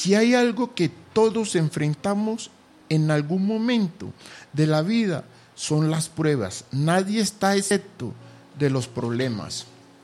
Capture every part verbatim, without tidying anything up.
Si hay algo que todos enfrentamos en algún momento de la vida, son las pruebas. Nadie está excepto de los problemas.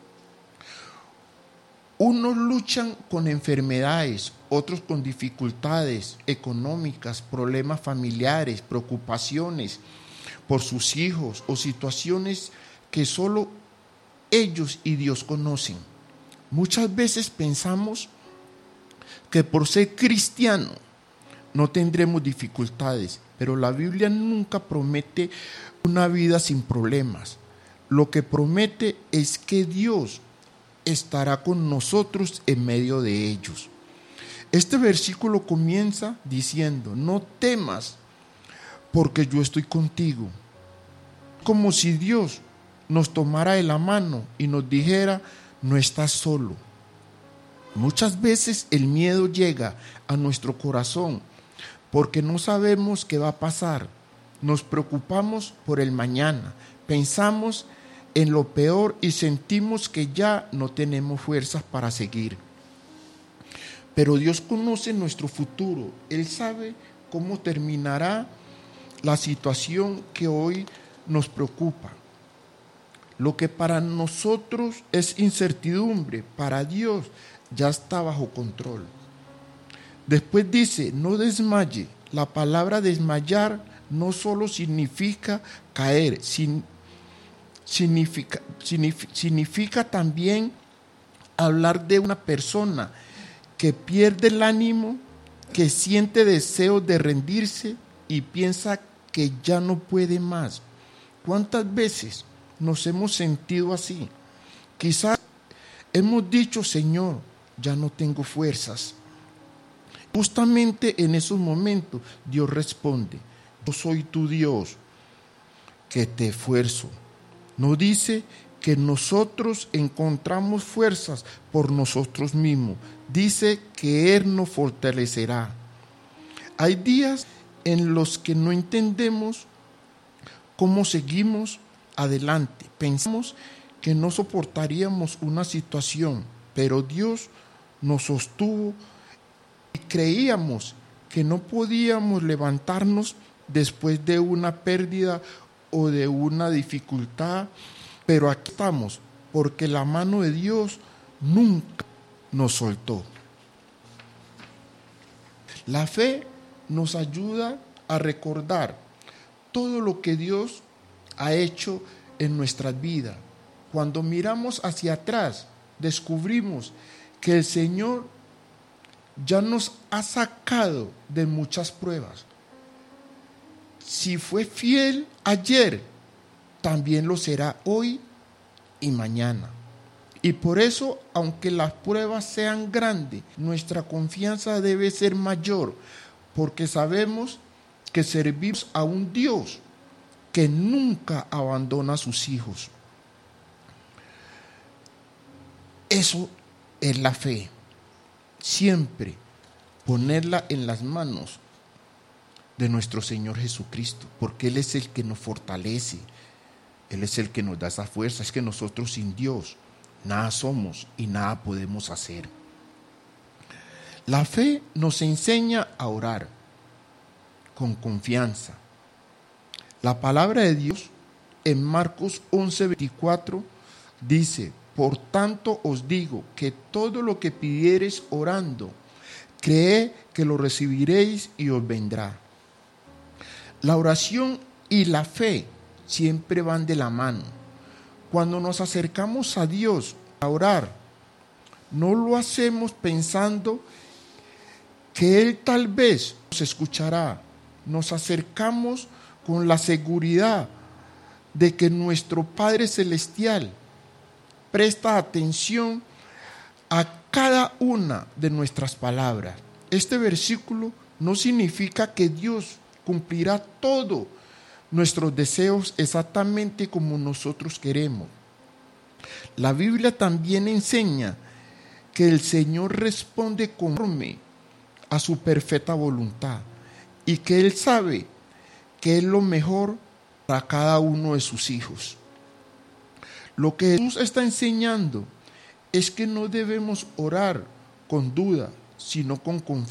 Unos luchan con enfermedades, otros con dificultades económicas, problemas familiares, preocupaciones por sus hijos o situaciones que solo ellos y Dios conocen. Muchas veces pensamos que por ser cristiano no tendremos dificultades, pero la Biblia nunca promete una vida sin problemas. Lo que promete es que Dios estará con nosotros en medio de ellos. Este versículo comienza diciendo: no temas, porque yo estoy contigo. Como si Dios nos tomara de la mano y nos dijera: no estás solo. Muchas veces el miedo llega a nuestro corazón porque no sabemos qué va a pasar. Nos preocupamos por el mañana, pensamos en lo peor y sentimos que ya no tenemos fuerzas para seguir. Pero Dios conoce nuestro futuro. Él sabe cómo terminará la situación que hoy nos preocupa. Lo que para nosotros es incertidumbre, para Dios ya está bajo control. Después dice: no desmaye. La palabra desmayar no solo significa caer, sin, significa, significa, significa también hablar de una persona que pierde el ánimo, que siente deseo de rendirse y piensa que ya no puede más. ¿Cuántas veces nos hemos sentido así? Quizás hemos dicho: Señor, ya no tengo fuerzas. Justamente en esos momentos Dios responde: yo soy tu Dios, que te esfuerzo. No dice que nosotros encontramos fuerzas por nosotros mismos. Dice que Él nos fortalecerá. Hay días en los que no entendemos cómo seguimos adelante. Pensamos que no soportaríamos una situación, pero Dios nos sostuvo y creíamos que no podíamos levantarnos después de una pérdida o de una dificultad, pero aquí estamos porque la mano de Dios nunca nos soltó. La fe nos ayuda a recordar todo lo que Dios ha hecho en nuestras vidas. Cuando miramos hacia atrás, descubrimos que el Señor ya nos ha sacado de muchas pruebas. Si fue fiel ayer, también lo será hoy y mañana. Y por eso, aunque las pruebas sean grandes, nuestra confianza debe ser mayor, porque sabemos que servimos a un Dios que nunca abandona a sus hijos. Eso es la fe. Siempre ponerla en las manos de nuestro Señor Jesucristo, porque Él es el que nos fortalece, Él es el que nos da esa fuerza. Es que nosotros sin Dios nada somos y nada podemos hacer. La fe nos enseña a orar con confianza. La palabra de Dios en Marcos once veinticuatro dice: por tanto os digo que todo lo que pidiereis orando, creed que lo recibiréis y os vendrá. La oración y la fe siempre van de la mano. Cuando nos acercamos a Dios a orar, no lo hacemos pensando que Él tal vez nos escuchará. Nos acercamos con la seguridad de que nuestro Padre Celestial presta atención a cada una de nuestras palabras. Este versículo no significa que Dios cumplirá todos nuestros deseos exactamente como nosotros queremos. La Biblia también enseña que el Señor responde conforme a su perfecta voluntad y que Él sabe que es lo mejor para cada uno de sus hijos. Lo que Jesús está enseñando es que no debemos orar con duda, sino con confianza.